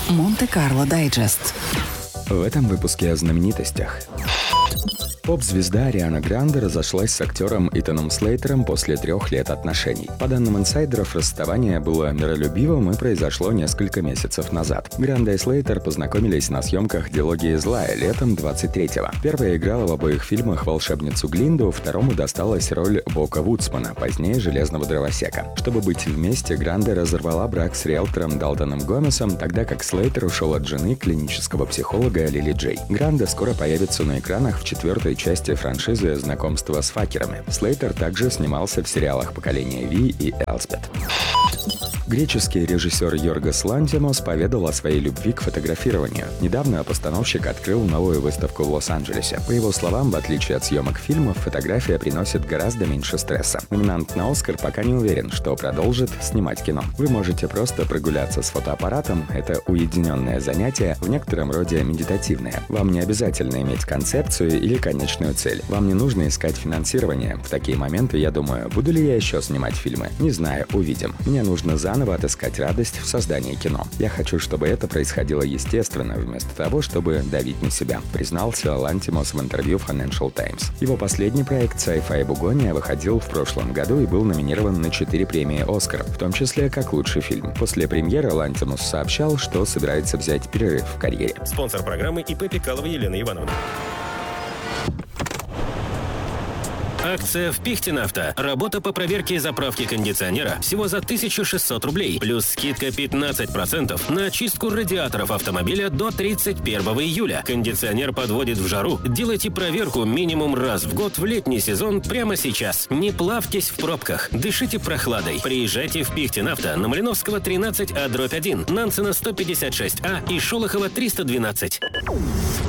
Монте-Карло Дайджест. В этом выпуске о знаменитостях. Поп-звезда Ариана Гранде разошлась с актером Итаном Слейтером после 3 лет отношений. По данным инсайдеров, расставание было миролюбивым и произошло несколько месяцев назад. Гранде и Слейтер познакомились на съемках «Дилогии злая» летом 23-го. Первая играла в обоих фильмах волшебницу Глинду, второму досталась роль Бока Вудсмана, позднее железного дровосека. Чтобы быть вместе, Гранде разорвала брак с риэлтором Далтоном Гомесом, тогда как Слейтер ушел от жены клинического психолога Лили Джей. Гранде скоро появится на экранах в 4-й части франшизы «Знакомство с факерами». Слейтер также снимался в сериалах «Поколение Ви» и «Элспет». Греческий режиссер Йоргос Лантимос поведал о своей любви к фотографированию. Недавно постановщик открыл новую выставку в Лос-Анджелесе. По его словам, в отличие от съемок фильмов, фотография приносит гораздо меньше стресса. Номинант на «Оскар» пока не уверен, что продолжит снимать кино. Вы можете просто прогуляться с фотоаппаратом. Это уединенное занятие, в некотором роде медитативное. Вам не обязательно иметь концепцию или конечную цель. Вам не нужно искать финансирование. В такие моменты я думаю, буду ли я еще снимать фильмы? Не знаю, увидим. Мне нужно заново отыскать радость в создании кино. Я хочу, чтобы это происходило естественно, вместо того, чтобы давить на себя, признался Лантимос в интервью Financial Times. Его последний проект «Sci-Fi Бугония» выходил в прошлом году и был номинирован на 4 премии «Оскар», в том числе как лучший фильм. После премьеры Лантимос сообщал, что собирается взять перерыв в карьере. Спонсор программы ИП Пикалова Елена Ивановна. Акция в Пихтинавто. Работа по проверке и заправке кондиционера всего за 1600 рублей. Плюс скидка 15% на очистку радиаторов автомобиля до 31 июля. Кондиционер подводит в жару. Делайте проверку минимум раз в год в летний сезон прямо сейчас. Не плавьтесь в пробках. Дышите прохладой. Приезжайте в Пихтинавто на Малиновского 13А/1, Нансена 156А и Шолохова 312.